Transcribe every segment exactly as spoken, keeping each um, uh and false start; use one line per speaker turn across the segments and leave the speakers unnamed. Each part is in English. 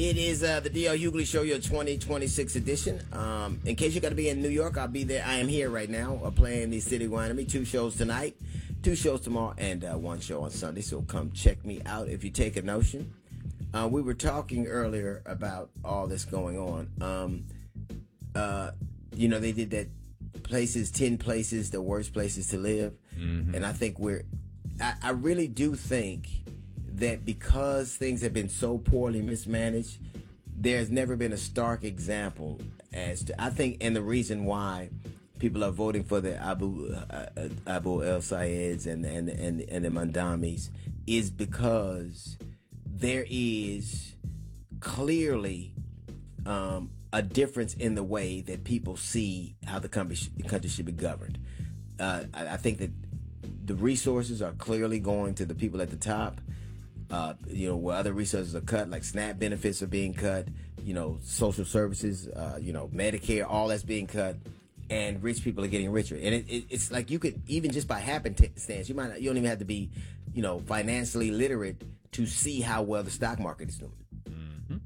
It is uh, the D L Hughley Show, your twenty twenty-six edition. Um, in case you're going to be in New York, I'll be there. I am here right now uh, playing the City Winery. Two shows tonight, two shows tomorrow, and uh, one show on Sunday. So come check me out if you take a notion. Uh, we were talking earlier about all this going on. Um, uh, you know, they did that places, ten places, the worst places to live. Mm-hmm. And I think we're, I, I really do think that because things have been so poorly mismanaged, there's never been a stark example as to, I think, and the reason why people are voting for the Abu uh, Abu El Sayeds and and and and the Mandamis is because there is clearly um, a difference in the way that people see how the country sh- the country should be governed. Uh, I, I think that the resources are clearly going to the people at the top. Uh, you know, where other resources are cut, like SNAP benefits are being cut, you know, social services, uh, you know, Medicare, all that's being cut, and rich people are getting richer. And it, it, it's like you could, even just by happenstance, you might not, you don't even have to be, you know, financially literate to see how well the stock market is doing. Mm-hmm.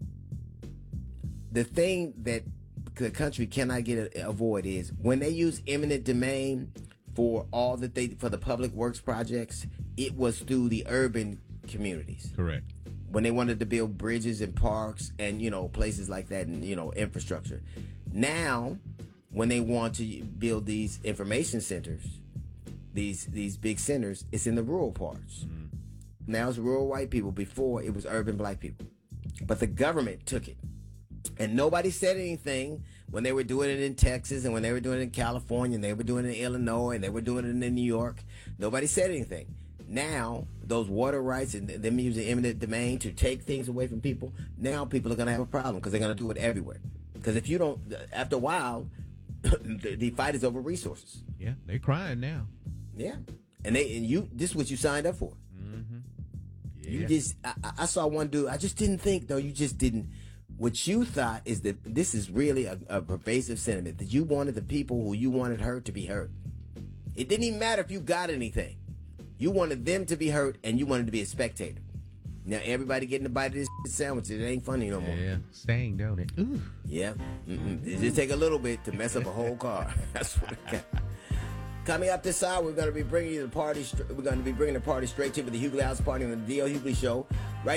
The thing that the country cannot get avoid is when they use eminent domain for all that they, for the public works projects, it was through the urban communities.
Correct.
When they wanted to build bridges and parks and, you know, places like that and, you know, infrastructure. Now, when they want to build these information centers, these these big centers, it's in the rural parts. Mm-hmm. Now it's rural white people. Before, it was urban black people. But the government took it. And nobody said anything when they were doing it in Texas and when they were doing it in California and they were doing it in Illinois and they were doing it in New York. Nobody said anything. Now, those water rights and them using eminent domain to take things away from people, now people are going to have a problem because they're going to do it everywhere. Because if you don't, after a while, the, the fight is over resources.
Yeah, they're crying now.
Yeah. And they and you, this is what you signed up for.
Mm-hmm. Yeah.
You just, I, I saw one dude, I just didn't think, though, you just didn't. What you thought is that this is really a, a pervasive sentiment, that you wanted the people who you wanted hurt to be hurt. It didn't even matter if you got anything. You wanted them to be hurt, and you wanted to be a spectator. Now, everybody getting a bite of this sandwich. It ain't funny no more.
Yeah, sting, don't it? Ooh.
Yeah. Mm-mm. It just take a little bit to mess up a whole car. That's what it got. Coming up this hour, we're going to be bringing you the party. We're going to be bringing the party straight to you with the Hughley House Party on the D L Hughley Show. Right.